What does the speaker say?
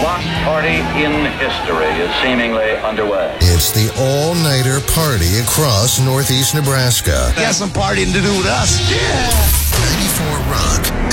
block party in history is seemingly underway. It's the all-nighter party across northeast Nebraska. Got some partying to do with us. Yeah. 94 Rock.